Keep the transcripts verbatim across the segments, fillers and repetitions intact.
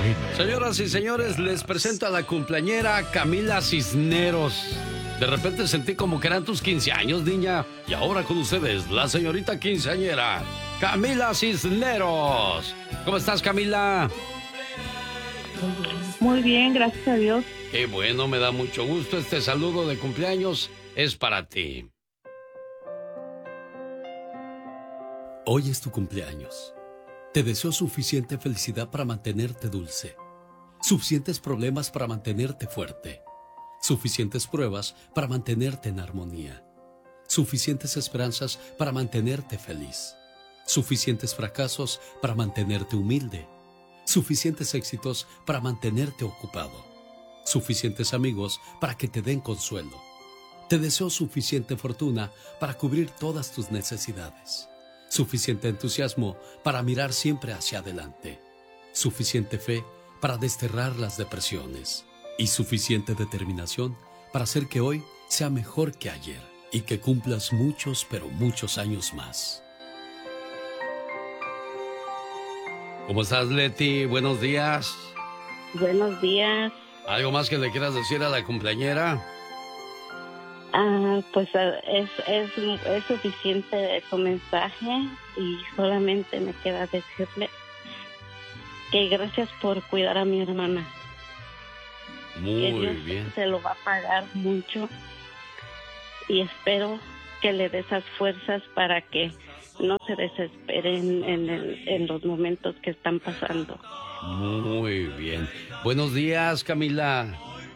Señoras y señores, les presento a la cumpleañera Camila Cisneros. De repente sentí como que eran tus quince años, niña. Y ahora con ustedes, la señorita quinceañera, Camila Cisneros. ¿Cómo estás, Camila? Muy bien, gracias a Dios. Qué bueno, me da mucho gusto. Este saludo de cumpleaños es para ti. Hoy es tu cumpleaños. Te deseo suficiente felicidad para mantenerte dulce, suficientes problemas para mantenerte fuerte, suficientes pruebas para mantenerte en armonía, suficientes esperanzas para mantenerte feliz, suficientes fracasos para mantenerte humilde, suficientes éxitos para mantenerte ocupado, suficientes amigos para que te den consuelo. Te deseo suficiente fortuna para cubrir todas tus necesidades, suficiente entusiasmo para mirar siempre hacia adelante, suficiente fe para desterrar las depresiones y suficiente determinación para hacer que hoy sea mejor que ayer y que cumplas muchos, pero muchos años más. ¿Cómo estás, Leti? Buenos días. Buenos días. ¿Algo más que le quieras decir a la cumpleañera? Ah, pues es, es, es suficiente su mensaje y solamente me queda decirle que gracias por cuidar a mi hermana. Muy que Dios bien. Se lo va a pagar mucho y espero que le dé esas fuerzas para que no se desesperen en, el, en los momentos que están pasando. Muy bien. Buenos días, Camila.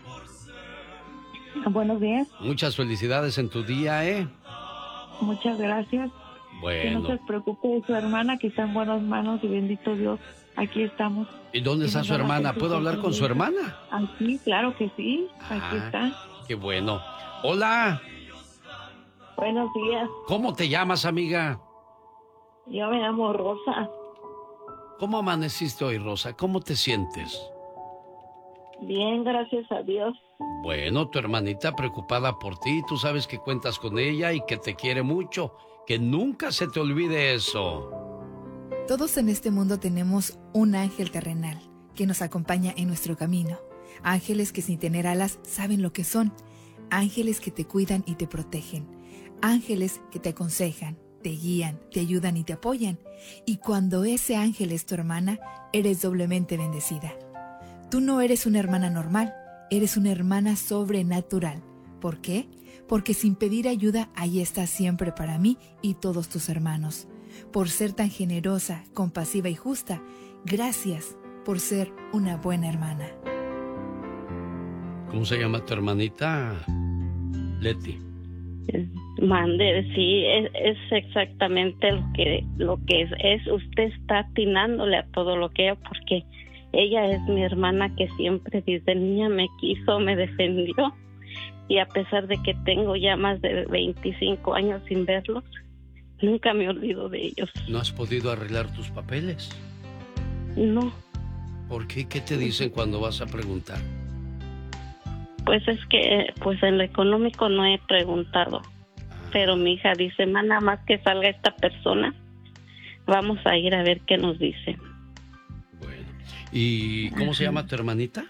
Buenos días. Muchas felicidades en tu día, ¿eh? Muchas gracias. Bueno. Que no se preocupe de su hermana, que está en buenas manos y bendito Dios, aquí estamos. ¿Y dónde está su hermana? ¿Puedo hablar con su hermana? Aquí, claro que sí, aquí Ah, está. Qué bueno. Hola. Buenos días, ¿Cómo te llamas, amiga? yo me llamo Rosa. ¿Cómo amaneciste hoy, Rosa? ¿Cómo te sientes? Bien, gracias a Dios. Bueno, tu hermanita preocupada por ti, tú sabes que cuentas con ella y que te quiere mucho. Que nunca se te olvide eso. Todos en este mundo tenemos un ángel terrenal que nos acompaña en nuestro camino. Ángeles que sin tener alas saben lo que son. Ángeles que te cuidan y te protegen. Ángeles que te aconsejan, te guían, te ayudan y te apoyan. Y cuando ese ángel es tu hermana, eres doblemente bendecida. Tú no eres una hermana normal, eres una hermana sobrenatural. ¿Por qué? Porque sin pedir ayuda, ahí estás siempre para mí y todos tus hermanos. Por ser tan generosa, compasiva y justa, gracias por ser una buena hermana. ¿Cómo se llama tu hermanita? Leti. Mande, sí, es, es exactamente lo que lo que es, es. Usted está atinándole a todo lo que ella, porque ella es mi hermana que siempre desde niña me quiso, me defendió. Y a pesar de que tengo ya más de veinticinco años sin verlos, nunca me olvido de ellos. ¿No has podido arreglar tus papeles? No, ¿Por qué? ¿Qué te dicen cuando vas a preguntar? pues es que pues en lo económico no he preguntado. Pero mi hija dice, ma, nada más que salga esta persona, vamos a ir a ver qué nos dice. Bueno. ¿Y cómo se llama tu hermanita?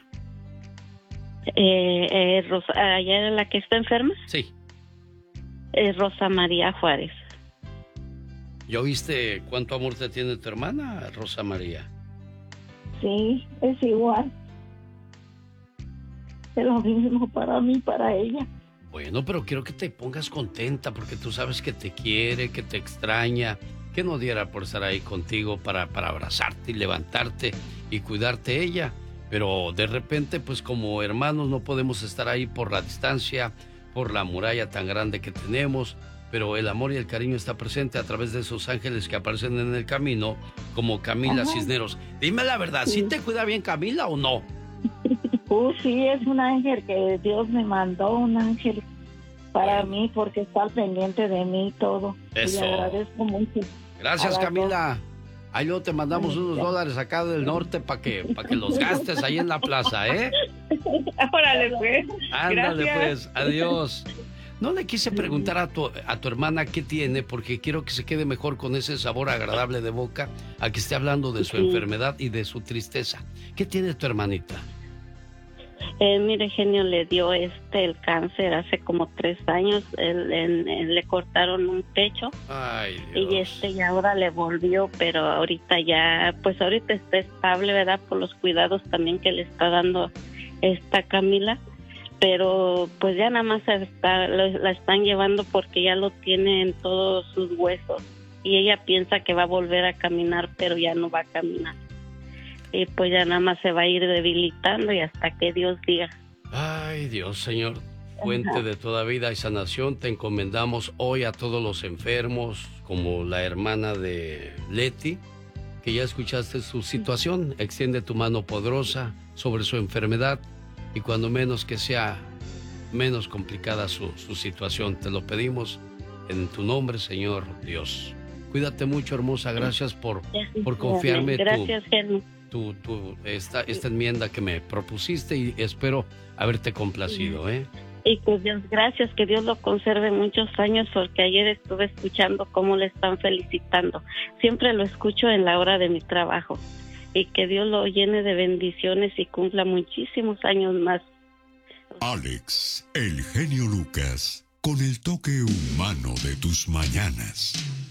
Eh, eh, Rosa, ¿allá es la que está enferma? Sí. Eh, Rosa María Juárez. ¿Ya oíste cuánto amor te tiene tu hermana, Rosa María? Sí, es igual. Es lo mismo para mí, para ella. Bueno, pero quiero que te pongas contenta porque tú sabes que te quiere, que te extraña, que no diera por estar ahí contigo para, para abrazarte y levantarte y cuidarte ella. Pero de repente, pues como hermanos no podemos estar ahí por la distancia, por la muralla tan grande que tenemos, pero el amor y el cariño está presente a través de esos ángeles que aparecen en el camino, como Camila Ajá. Cisneros. Dime la verdad, ¿sí te cuida bien Camila o no? Uh, sí, es un ángel que Dios me mandó, un ángel para mí, porque está al pendiente de mí y todo. Eso. Y le agradezco mucho. Gracias, Camila. Ahí luego te mandamos unos dólares acá del norte para que, para que los gastes ahí en la plaza, ¿eh? Órale, pues. Ándale, Gracias. pues. Adiós. No le quise preguntar a tu, a tu hermana qué tiene, porque quiero que se quede mejor con ese sabor agradable de boca, a que esté hablando de su sí. enfermedad y de su tristeza. ¿Qué tiene tu hermanita? Eh, mire, genio, le dio este el cáncer hace como tres años. Él, él, él, le cortaron un pecho. Ay, Dios. Y este y ahora le volvió, pero ahorita ya, pues ahorita está estable, ¿verdad? Por los cuidados también que le está dando esta Camila. Pero pues ya nada más está, la están llevando porque ya lo tiene en todos sus huesos. Y ella piensa que va a volver a caminar, pero ya no va a caminar. Y pues ya nada más se va a ir debilitando y hasta que Dios diga. Ay, Dios, Señor, fuente Ajá. de toda vida y sanación, te encomendamos hoy a todos los enfermos, como la hermana de Leti, que ya escuchaste su situación. Extiende tu mano poderosa sobre su enfermedad y cuando menos que sea menos complicada su, su situación, te lo pedimos en tu nombre, Señor Dios. Cuídate mucho, hermosa. Gracias por, por confiarme Gracias, tu, tu, tu, esta, esta enmienda que me propusiste y espero haberte complacido, ¿eh? Y pues Dios, gracias, que Dios lo conserve muchos años, porque ayer estuve escuchando cómo le están felicitando. Siempre lo escucho en la hora de mi trabajo. Y que Dios lo llene de bendiciones y cumpla muchísimos años más. Alex, el genio Lucas, con el toque humano de tus mañanas.